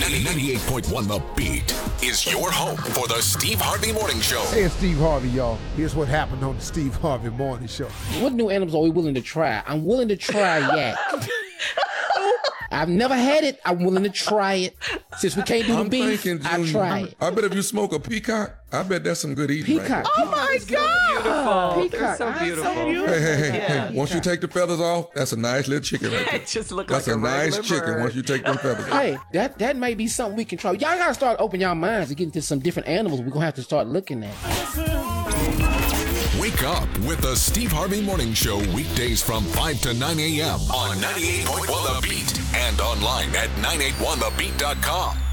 98.1 The Beat is your home for the Steve Harvey Morning Show. Hey, it's Steve Harvey, y'all. Here's what happened on the Steve Harvey Morning Show. What new animals are we willing to try? I'm willing to try yak. I've never had it. I'm willing to try it. Since we can't do the beef, I'll try it. I bet if you smoke a peacock, I bet that's some good eating. Peacock. Right Oh my God! Beautiful. They're so beautiful. Hey. Once you take the feathers off, that's a nice little chicken right there. It just look That's like a nice regular chicken bird. once you take them feathers off. Hey, that may be something we can try. Y'all gotta start opening y'all minds and get into some different animals we're gonna have to start looking at. Wake up with the Steve Harvey Morning Show weekdays from 5 to 9 a.m. on 98.1 The Beat and online at 981thebeat.com.